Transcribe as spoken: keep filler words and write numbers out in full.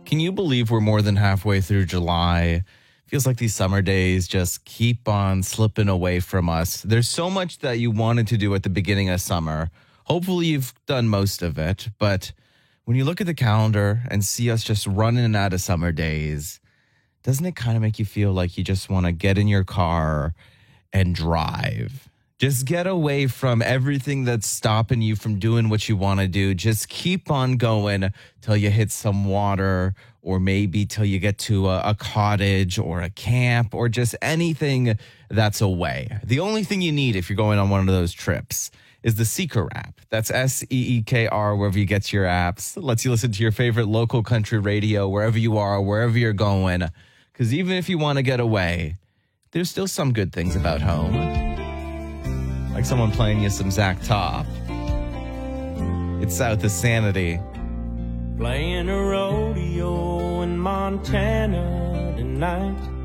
Can you believe we're more than halfway through July? Feels like these summer days just keep on slipping away from us. There's so much that you wanted to do at the beginning of summer. Hopefully you've done most of it, but when you look at the calendar and see us just running out of summer days, doesn't it kind of make you feel like you just want to get in your car and drive? Just get away from everything that's stopping you from doing what you want to do. Just keep on going till you hit some water, or maybe till you get to a, a cottage or a camp, or just anything that's away. The only thing you need if you're going on one of those trips is the Seeker app. That's S E E K R, wherever you get your apps. It lets you listen to your favorite local country radio wherever you are, wherever you're going. Because even if you want to get away, there's still some good things about home. Like someone playing you some Zach Top. It's South of Sanity. Playing a rodeo in Montana tonight.